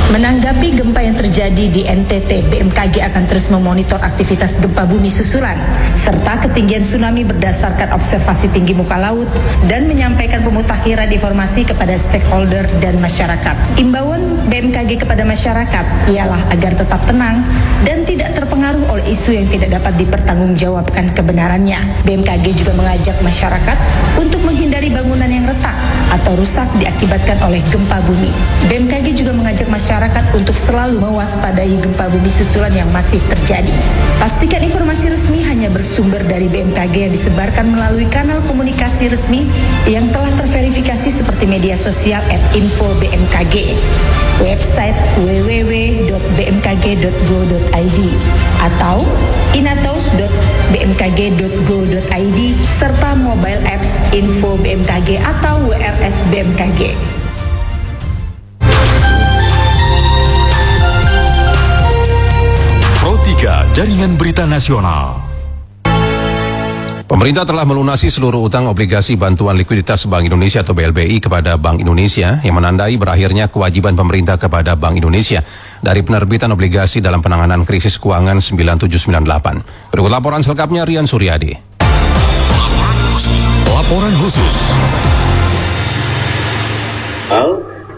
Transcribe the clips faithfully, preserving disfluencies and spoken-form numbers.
Menanggapi gempa yang terjadi di N T T, B M K G akan terus memonitor aktivitas gempa bumi susulan serta ketinggian tsunami berdasarkan observasi tinggi muka laut dan menyampaikan pemutakhiran informasi kepada stakeholder dan masyarakat. Imbauan B M K G kepada masyarakat ialah agar tetap tenang dan tidak terpengaruh oleh isu yang tidak dapat dipertanggungjawabkan kebenarannya. B M K G juga mengajak masyarakat untuk menghindari bangunan yang retak atau rusak diakibatkan oleh gempa bumi. B M K G juga mengajak masyarakat untuk selalu mewaspadai gempa bumi susulan yang masih terjadi. Pastikan informasi resmi hanya bersumber dari B M K G yang disebarkan melalui kanal komunikasi resmi yang telah terverifikasi seperti media sosial at info B M K G, website w w w dot b m k g dot go dot i d atau inatos dot b m k g dot go dot i d serta mobile apps info B M K G atau W R S B M K G. Pro tiga Jaringan Berita Nasional. Pemerintah telah melunasi seluruh utang obligasi bantuan likuiditas Bank Indonesia atau B L B I kepada Bank Indonesia yang menandai berakhirnya kewajiban pemerintah kepada Bank Indonesia dari penerbitan obligasi dalam penanganan krisis keuangan sembilan tujuh sembilan delapan. Berikut laporan selengkapnya Rian Suryadi. Laporan khusus. Hal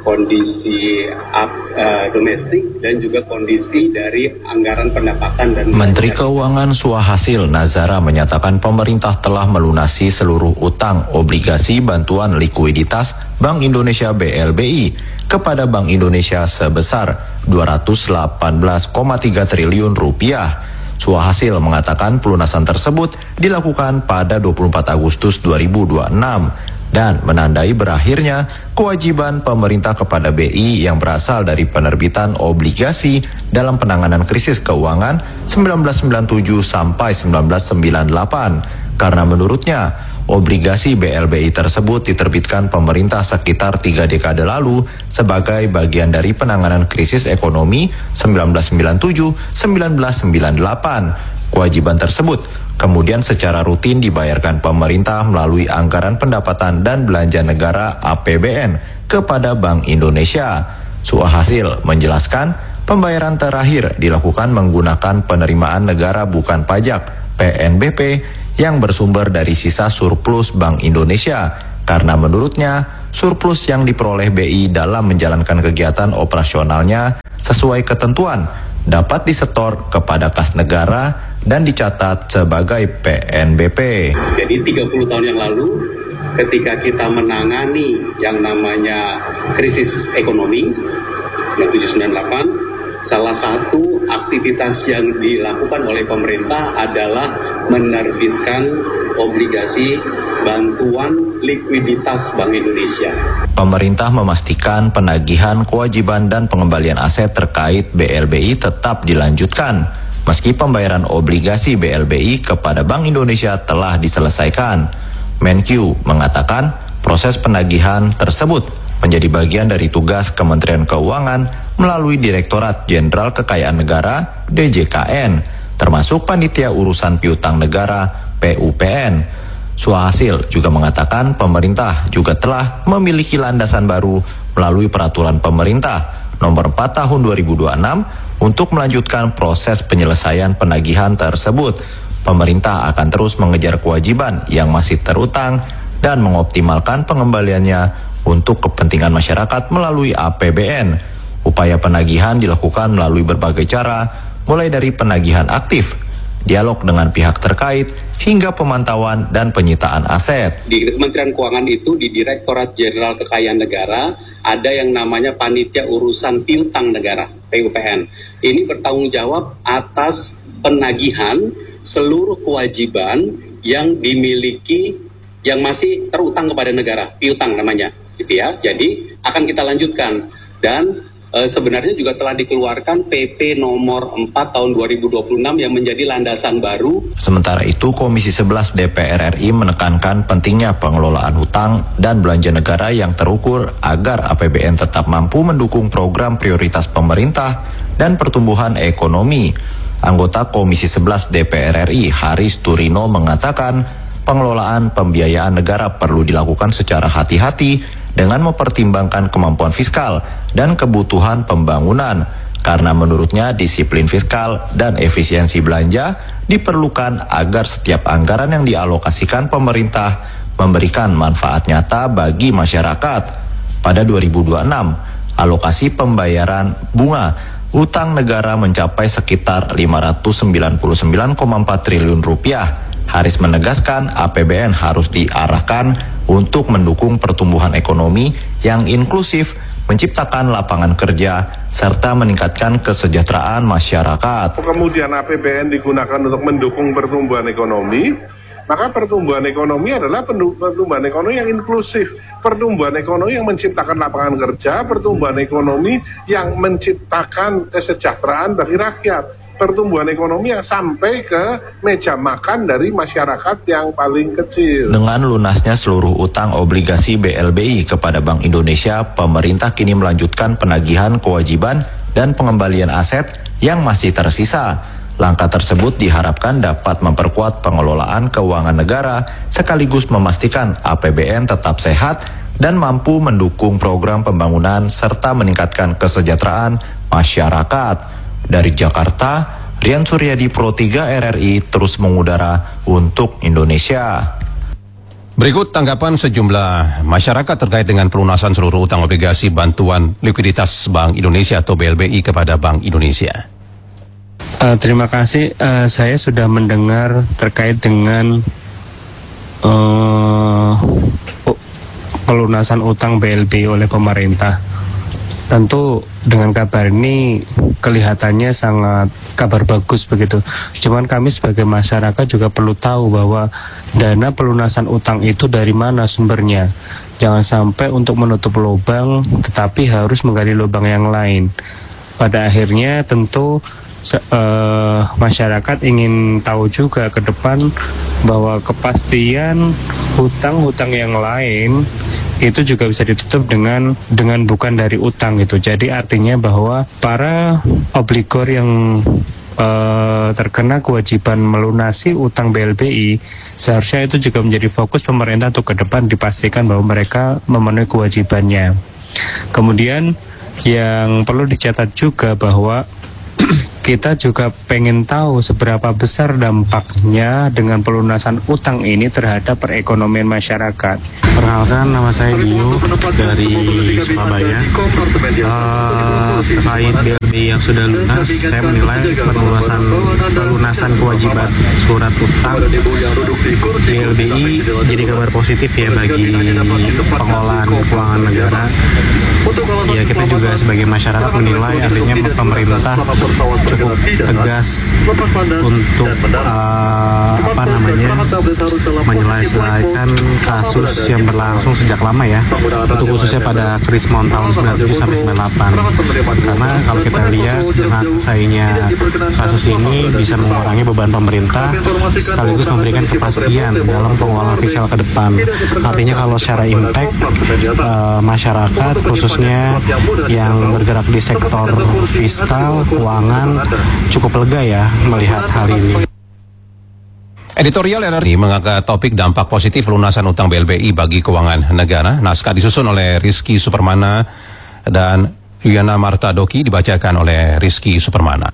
kondisi uh, domestik dan juga kondisi dari anggaran pendapatan dan Menteri Keuangan Suhasil Nazara menyatakan pemerintah telah melunasi seluruh utang obligasi bantuan likuiditas Bank Indonesia B L B I kepada Bank Indonesia sebesar dua ratus delapan belas koma tiga triliun rupiah. Suhasil mengatakan pelunasan tersebut dilakukan pada dua puluh empat Agustus dua ribu dua puluh enam dan menandai berakhirnya kewajiban pemerintah kepada B I yang berasal dari penerbitan obligasi dalam penanganan krisis keuangan seribu sembilan ratus sembilan puluh tujuh sampai seribu sembilan ratus sembilan puluh delapan karena menurutnya obligasi B L B I tersebut diterbitkan pemerintah sekitar tiga dekade lalu sebagai bagian dari penanganan krisis ekonomi seribu sembilan ratus sembilan puluh tujuh sampai seribu sembilan ratus sembilan puluh delapan. Kewajiban tersebut kemudian secara rutin dibayarkan pemerintah melalui anggaran pendapatan dan belanja negara A P B N kepada Bank Indonesia. Suhasil menjelaskan pembayaran terakhir dilakukan menggunakan penerimaan negara bukan pajak P N B P yang bersumber dari sisa surplus Bank Indonesia karena menurutnya surplus yang diperoleh B I dalam menjalankan kegiatan operasionalnya sesuai ketentuan dapat disetor kepada kas negara dan dicatat sebagai P N B P. Jadi tiga puluh tahun yang lalu ketika kita menangani yang namanya krisis ekonomi seribu sembilan ratus sembilan puluh delapan, salah satu aktivitas yang dilakukan oleh pemerintah adalah menerbitkan obligasi bantuan likuiditas Bank Indonesia. Pemerintah memastikan penagihan kewajiban dan pengembalian aset terkait B L B I tetap dilanjutkan meski pembayaran obligasi B L B I kepada Bank Indonesia telah diselesaikan. Menkyu mengatakan proses penagihan tersebut menjadi bagian dari tugas Kementerian Keuangan melalui Direktorat Jenderal Kekayaan Negara D J K N, termasuk Panitia Urusan Piutang Negara P U P N. Suhasil juga mengatakan pemerintah juga telah memiliki landasan baru melalui Peraturan Pemerintah Nomor empat Tahun dua ribu dua puluh enam untuk melanjutkan proses penyelesaian penagihan tersebut. Pemerintah akan terus mengejar kewajiban yang masih terutang dan mengoptimalkan pengembaliannya untuk kepentingan masyarakat melalui A P B N. Upaya penagihan dilakukan melalui berbagai cara, mulai dari penagihan aktif, dialog dengan pihak terkait, hingga pemantauan dan penyitaan aset. Di Kementerian Keuangan itu, di Direktorat Jenderal Kekayaan Negara, ada yang namanya Panitia Urusan Piutang Negara, P U P N. Ini bertanggung jawab atas penagihan seluruh kewajiban yang dimiliki, yang masih terutang kepada negara, piutang namanya, gitu ya. Jadi akan kita lanjutkan dan e, sebenarnya juga telah dikeluarkan P P nomor empat tahun dua ribu dua puluh enam yang menjadi landasan baru. Sementara itu, Komisi sebelas D P R R I menekankan pentingnya pengelolaan hutang dan belanja negara yang terukur agar A P B N tetap mampu mendukung program prioritas pemerintah dan pertumbuhan ekonomi. Anggota Komisi sebelas D P R R I Haris Turino mengatakan pengelolaan pembiayaan negara perlu dilakukan secara hati-hati dengan mempertimbangkan kemampuan fiskal dan kebutuhan pembangunan. Karena menurutnya disiplin fiskal dan efisiensi belanja diperlukan agar setiap anggaran yang dialokasikan pemerintah memberikan manfaat nyata bagi masyarakat. Pada dua ribu dua puluh enam, alokasi pembayaran bunga utang negara mencapai sekitar lima ratus sembilan puluh sembilan koma empat triliun rupiah. Haris menegaskan A P B N harus diarahkan untuk mendukung pertumbuhan ekonomi yang inklusif, menciptakan lapangan kerja, serta meningkatkan kesejahteraan masyarakat. Kemudian A P B N digunakan untuk mendukung pertumbuhan ekonomi, maka pertumbuhan ekonomi adalah pertumbuhan ekonomi yang inklusif, pertumbuhan ekonomi yang menciptakan lapangan kerja, pertumbuhan ekonomi yang menciptakan kesejahteraan bagi rakyat, pertumbuhan ekonomi yang sampai ke meja makan dari masyarakat yang paling kecil. Dengan lunasnya seluruh utang obligasi B L B I kepada Bank Indonesia, pemerintah kini melanjutkan penagihan kewajiban dan pengembalian aset yang masih tersisa. Langkah tersebut diharapkan dapat memperkuat pengelolaan keuangan negara sekaligus memastikan A P B N tetap sehat dan mampu mendukung program pembangunan serta meningkatkan kesejahteraan masyarakat. Dari Jakarta, Rian Suryadi, Pro tiga R R I terus mengudara untuk Indonesia. Berikut tanggapan sejumlah masyarakat terkait dengan pelunasan seluruh utang obligasi bantuan likuiditas Bank Indonesia atau B L B I kepada Bank Indonesia. Uh, terima kasih, uh, saya sudah mendengar terkait dengan uh, pelunasan utang B L B I oleh pemerintah. Tentu dengan kabar ini kelihatannya sangat kabar bagus begitu. Cuman kami sebagai masyarakat juga perlu tahu bahwa dana pelunasan utang itu dari mana sumbernya. Jangan sampai untuk menutup lubang tetapi harus menggali lubang yang lain. Pada akhirnya tentu Se, uh, masyarakat ingin tahu juga ke depan bahwa kepastian hutang-hutang yang lain itu juga bisa ditutup dengan dengan bukan dari utang gitu. Jadi artinya bahwa para obligor yang uh, terkena kewajiban melunasi utang B L B I seharusnya itu juga menjadi fokus pemerintah untuk ke depan dipastikan bahwa mereka memenuhi kewajibannya. Kemudian yang perlu dicatat juga bahwa kita juga pengen tahu seberapa besar dampaknya dengan pelunasan utang ini terhadap perekonomian masyarakat. Perkenalkan, nama saya Dio dari Surabaya. Uh, terkait B L B I yang sudah lunas, saya menilai pelunasan pelunasan kewajiban surat utang B L B I jadi kabar positif ya bagi pengelolaan keuangan negara. Ya, kita juga sebagai masyarakat menilai artinya pemerintah cukup tegas untuk uh, apa namanya menyelesaikan kasus yang berlangsung sejak lama ya, untuk khususnya pada Krismon tahun sembilan puluh tujuh sampai sembilan puluh delapan. Karena kalau kita lihat dengan selesainya kasus ini bisa mengurangi beban pemerintah sekaligus memberikan kepastian dalam pengelolaan fiskal ke depan. Artinya kalau secara impact uh, masyarakat khususnya yang bergerak di sektor fiskal, keuangan cukup lega ya melihat hal ini. Editorial R R I mengangkat topik dampak positif lunasan utang B L B I bagi keuangan negara. Naskah disusun oleh Rizky Supermana dan Yana Marta Doki, dibacakan oleh Rizky Supermana.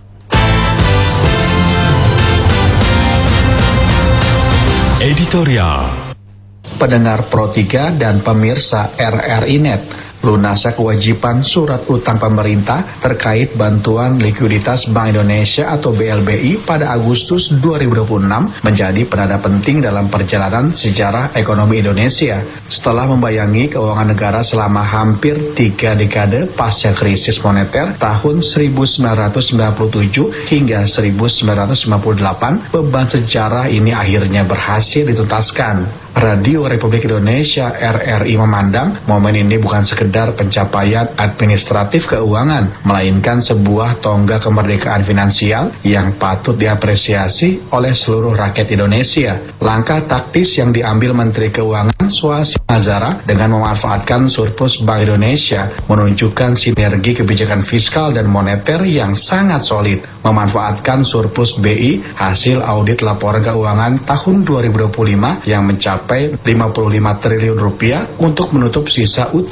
Editorial. Pendengar Pro tiga dan pemirsa R R I Net, lunasa kewajiban surat utang pemerintah terkait bantuan likuiditas Bank Indonesia atau B L B I pada Agustus dua ribu dua puluh enam menjadi penanda penting dalam perjalanan sejarah ekonomi Indonesia. Setelah membayangi keuangan negara selama hampir tiga dekade pasca krisis moneter tahun seribu sembilan ratus sembilan puluh tujuh hingga seribu sembilan ratus sembilan puluh delapan, beban sejarah ini akhirnya berhasil dituntaskan. Radio Republik Indonesia R R I memandang momen ini bukan sekedar pencapaian administratif keuangan, melainkan sebuah tonggak kemerdekaan finansial yang patut diapresiasi oleh seluruh rakyat Indonesia. Langkah taktis yang diambil Menteri Keuangan Suhasini Nazara dengan memanfaatkan surplus Bank Indonesia menunjukkan sinergi kebijakan fiskal dan moneter yang sangat solid. Memanfaatkan surplus B I hasil audit laporan keuangan tahun dua ribu dua puluh lima yang mencapai lima puluh lima triliun rupiah untuk menutup sisa utang B L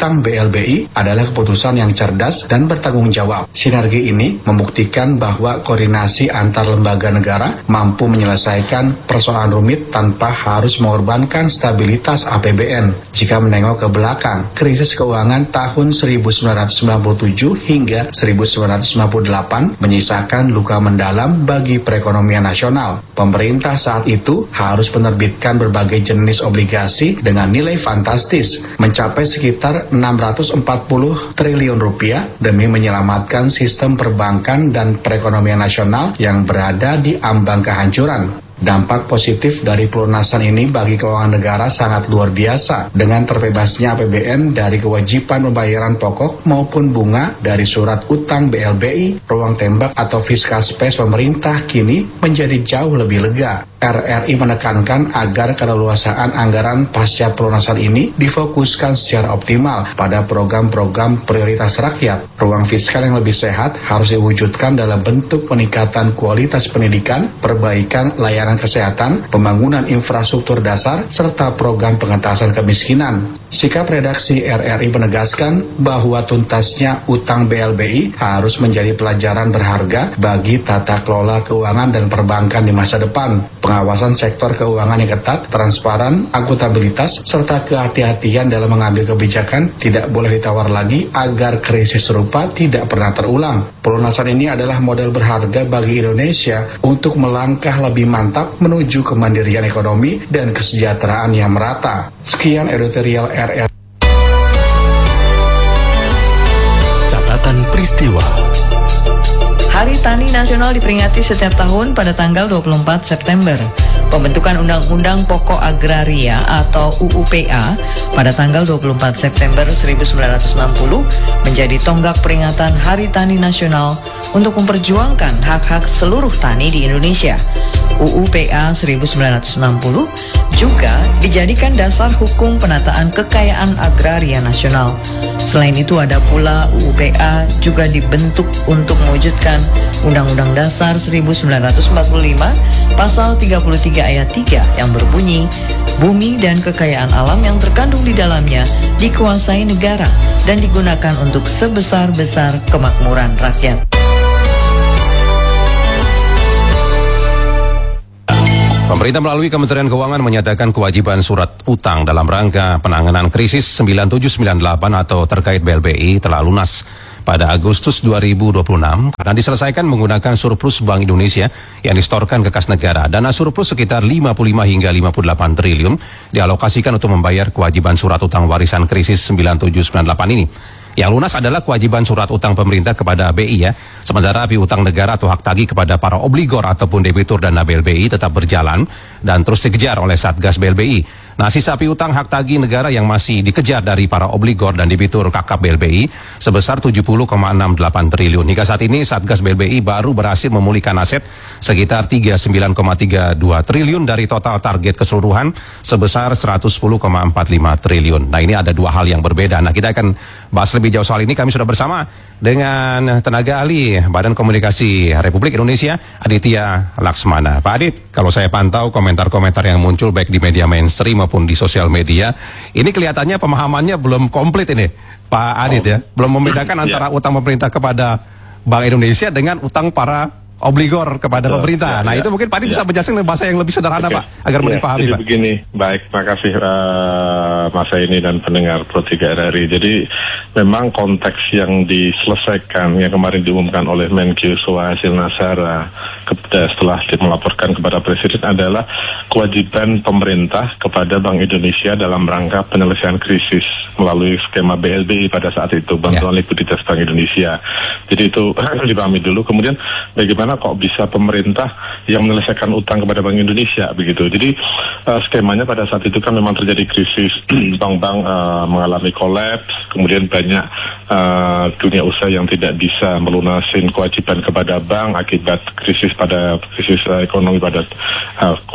B L B I adalah keputusan yang cerdas dan bertanggung jawab. Sinergi ini membuktikan bahwa koordinasi antar lembaga negara mampu menyelesaikan persoalan rumit tanpa harus mengorbankan stabilitas A P B N. Jika menengok ke belakang, krisis keuangan tahun seribu sembilan ratus sembilan puluh tujuh hingga seribu sembilan ratus sembilan puluh delapan menyisakan luka mendalam bagi perekonomian nasional. Pemerintah saat itu harus menerbitkan berbagai jenis obligasi dengan nilai fantastis, mencapai sekitar enam ratus empat puluh triliun rupiah demi menyelamatkan sistem perbankan dan perekonomian nasional yang berada di ambang kehancuran. Dampak positif dari pelunasan ini bagi keuangan negara sangat luar biasa. Dengan terbebasnya A P B N dari kewajiban pembayaran pokok maupun bunga dari surat utang B L B I, ruang tembak atau fiscal space pemerintah kini menjadi jauh lebih lega. R R I menekankan agar keleluasaan anggaran pasca pelunasan ini difokuskan secara optimal pada program-program prioritas rakyat. Ruang fiskal yang lebih sehat harus diwujudkan dalam bentuk peningkatan kualitas pendidikan, perbaikan layanan kesehatan, pembangunan infrastruktur dasar, serta program pengentasan kemiskinan. Sikap redaksi R R I menegaskan bahwa tuntasnya utang B L B I harus menjadi pelajaran berharga bagi tata kelola keuangan dan perbankan di masa depan. Pengawasan sektor keuangan yang ketat, transparan, akuntabilitas, serta kehati-hatian dalam mengambil kebijakan tidak boleh ditawar lagi agar krisis serupa tidak pernah terulang. Pelunasan ini adalah model berharga bagi Indonesia untuk melangkah lebih mantap menuju kemandirian ekonomi dan kesejahteraan yang merata. Sekian editorial R R I. Catatan peristiwa. Hari Tani Nasional diperingati setiap tahun pada tanggal dua puluh empat September. Pembentukan Undang-Undang Pokok Agraria atau U U P A pada tanggal dua puluh empat September seribu sembilan ratus enam puluh menjadi tonggak peringatan Hari Tani Nasional untuk memperjuangkan hak-hak seluruh tani di Indonesia. U U P A seribu sembilan ratus enam puluh juga dijadikan dasar hukum penataan kekayaan agraria nasional. Selain itu ada pula U U P A juga dibentuk untuk mewujudkan Undang-Undang Dasar seribu sembilan ratus empat puluh lima pasal tiga puluh tiga ayat tiga yang berbunyi, bumi dan kekayaan alam yang terkandung di dalamnya dikuasai negara dan digunakan untuk sebesar-besar kemakmuran rakyat. Pemerintah melalui Kementerian Keuangan menyatakan kewajiban surat utang dalam rangka penanganan krisis sembilan tujuh sembilan delapan atau terkait B L B I telah lunas pada Agustus dua ribu dua puluh enam karena diselesaikan menggunakan surplus Bank Indonesia yang distorkan ke kas negara. Dana surplus sekitar lima puluh lima hingga lima puluh delapan triliun dialokasikan untuk membayar kewajiban surat utang warisan krisis sembilan tujuh sembilan delapan ini. Yang lunas adalah kewajiban surat utang pemerintah kepada B I ya. Sementara piutang negara atau hak tagih kepada para obligor ataupun debitur dana B L B I tetap berjalan dan terus dikejar oleh Satgas B L B I. Nah, sisa piutang hak tagih negara yang masih dikejar dari para obligor dan debitur K K B L B I sebesar tujuh puluh koma enam delapan triliun. Hingga saat ini Satgas B L B I baru berhasil memulihkan aset sekitar tiga puluh sembilan koma tiga dua triliun dari total target keseluruhan sebesar seratus sepuluh koma empat lima triliun. Nah, ini ada dua hal yang berbeda. Nah, kita akan bahas lebih jauh soal ini. Kami sudah bersama dengan tenaga ahli Badan Komunikasi Republik Indonesia, Aditya Laksmana. Pak Adit, kalau saya pantau komentar-komentar yang muncul baik di media mainstream maupun di sosial media, ini kelihatannya pemahamannya belum komplit ini, Pak Adit ya. Belum membedakan antara utang pemerintah kepada Bank Indonesia dengan utang para obligor kepada oh, pemerintah. Ya, nah ya, itu mungkin Pak Adit ya. bisa menjelaskan dengan bahasa yang lebih sederhana okay. Pak, agar mudah ya, dipahami Pak. Begini, baik, makasih uh, Mas Aini dan pendengar Pro tiga R R I. Jadi memang konteks yang diselesaikan yang kemarin diumumkan oleh Menkyu Suhasil Nazara setelah melaporkan kepada Presiden adalah kewajiban pemerintah kepada Bank Indonesia dalam rangka penyelesaian krisis melalui skema B L B I pada saat itu, bantuan ya. likuiditas Bank Indonesia. Jadi itu dipahami dulu. Kemudian bagaimana kok bisa pemerintah yang menyelesaikan utang kepada Bank Indonesia begitu. Jadi uh, skemanya pada saat itu kan memang terjadi krisis, bank-bank uh, mengalami kolaps, kemudian banyak uh, dunia usaha yang tidak bisa melunasin kewajiban kepada bank akibat krisis pada krisis uh, ekonomi pada uh, kurun sembilan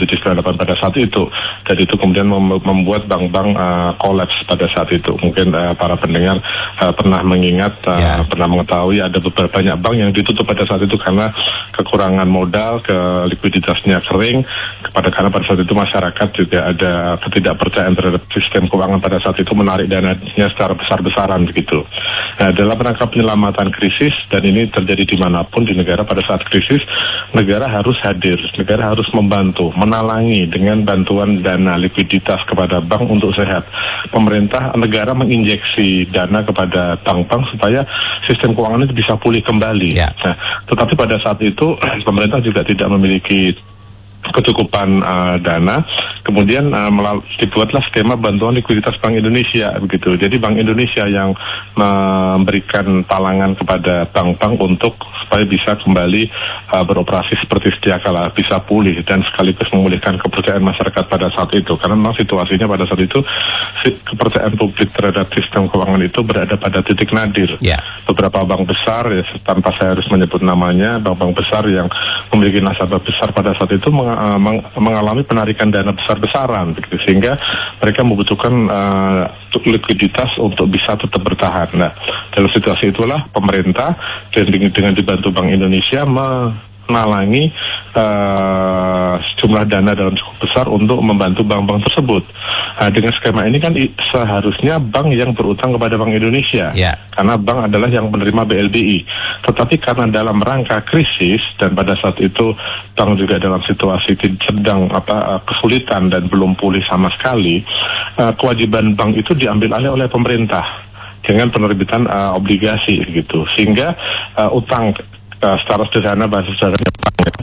tujuh sembilan delapan pada saat itu, dan itu kemudian mem- membuat bank-bank uh, kolaps pada saat itu. Mungkin uh, para pendengar uh, pernah mengingat, uh, yeah. pernah mengetahui ada beberapa banyak bank yang ditutup pada saat itu karena kekurangan modal, ke likuiditasnya kering, kepada karena pada saat itu masyarakat juga ada ketidakpercayaan terhadap sistem keuangan pada saat itu, menarik dananya secara besar-besaran begitu. Nah, dalam rangka penyelamatan krisis, dan ini terjadi dimanapun di negara pada saat krisis, negara harus hadir, negara harus membantu, menalangi dengan bantuan dana likuiditas kepada bank untuk sehat. Pemerintah negara menginjeksi dana kepada bank-bank supaya sistem keuangan itu bisa pulih kembali. Yeah. Nah, tetapi pada saat itu pemerintah juga tidak memiliki kecukupan uh, dana, kemudian uh, melal- dibuatlah skema bantuan likuiditas Bank Indonesia begitu. Jadi Bank Indonesia yang memberikan talangan kepada bank-bank untuk supaya bisa kembali uh, beroperasi seperti sedia kala, bisa pulih dan sekaligus memulihkan kepercayaan masyarakat pada saat itu. Karena memang situasinya pada saat itu kepercayaan publik terhadap sistem keuangan itu berada pada titik nadir. Yeah. Beberapa bank besar, ya, tanpa saya harus menyebut namanya, bank-bank besar yang memiliki nasabah besar pada saat itu meng- mengalami penarikan dana besar-besaran begitu, sehingga mereka membutuhkan uh, likuiditas untuk bisa tetap bertahan. Nah, dalam situasi itulah pemerintah dengan, dengan dibantu Bank Indonesia menalangi uh, sejumlah dana dalam cukup besar untuk membantu bank-bank tersebut. Nah, dengan skema ini kan seharusnya bank yang berutang kepada Bank Indonesia, yeah. karena bank adalah yang menerima B L B I. Tetapi karena dalam rangka krisis dan pada saat itu bank juga dalam situasi sedang apa kesulitan dan belum pulih sama sekali, uh, kewajiban bank itu diambil alih oleh pemerintah dengan penerbitan uh, obligasi gitu, sehingga uh, utang uh, secara sederhana bahasa sederhana